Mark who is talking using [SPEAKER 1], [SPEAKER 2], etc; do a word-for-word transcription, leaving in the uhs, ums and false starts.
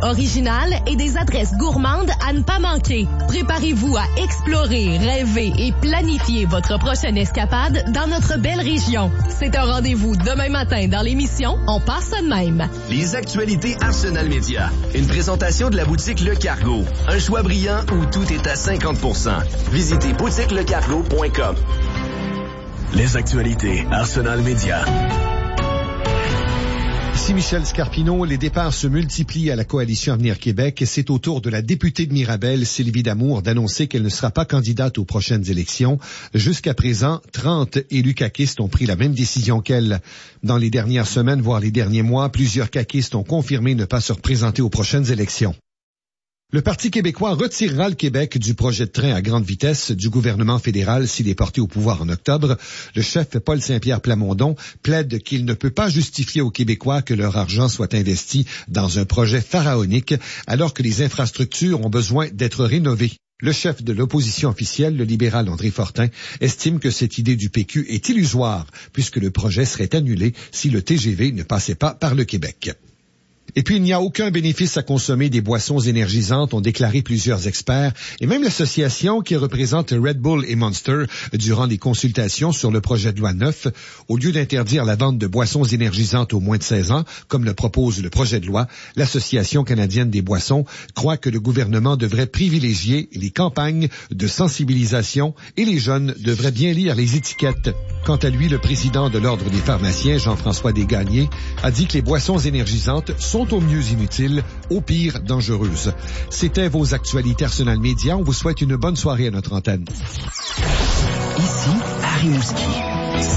[SPEAKER 1] originales et des adresses gourmandes à ne pas manquer. Préparez-vous à explorer, rêver et planifier votre prochaine escapade dans notre belle région. C'est un rendez-vous demain matin dans l'émission On passe ça de même.
[SPEAKER 2] Les actualités Arsenal Média. Une présentation de la boutique Le Cargo. Un choix brillant où tout est à cinquante pour cent. Visitez boutique le cargo point com. Les actualités Arsenal Média.
[SPEAKER 3] Ici Michel Scarpino, les départs se multiplient à la coalition Avenir Québec et c'est au tour de la députée de Mirabel, Sylvie Damour, d'annoncer qu'elle ne sera pas candidate aux prochaines élections. Jusqu'à présent, trente élus caquistes ont pris la même décision qu'elle. Dans les dernières semaines, voire les derniers mois, plusieurs caquistes ont confirmé ne pas se représenter aux prochaines élections. Le Parti québécois retirera le Québec du projet de train à grande vitesse du gouvernement fédéral s'il est porté au pouvoir en octobre. Le chef Paul Saint-Pierre Plamondon plaide qu'il ne peut pas justifier aux Québécois que leur argent soit investi dans un projet pharaonique alors que les infrastructures ont besoin d'être rénovées. Le chef de l'opposition officielle, le libéral André Fortin, estime que cette idée du P Q est illusoire puisque le projet serait annulé si le T G V ne passait pas par le Québec. Et puis, il n'y a aucun bénéfice à consommer des boissons énergisantes, ont déclaré plusieurs experts, et même l'association qui représente Red Bull et Monster durant des consultations sur le projet de loi neuf. Au lieu d'interdire la vente de boissons énergisantes aux moins de seize ans, comme le propose le projet de loi, l'Association canadienne des boissons croit que le gouvernement devrait privilégier les campagnes de sensibilisation et les jeunes devraient bien lire les étiquettes. Quant à lui, le président de l'Ordre des pharmaciens, Jean-François Desgagnés, a dit que les boissons énergisantes sont au mieux inutiles, au pire dangereuses. C'était vos actualités Arsenal Média. On vous souhaite une bonne soirée à notre antenne.
[SPEAKER 4] Ici, à Rimouski.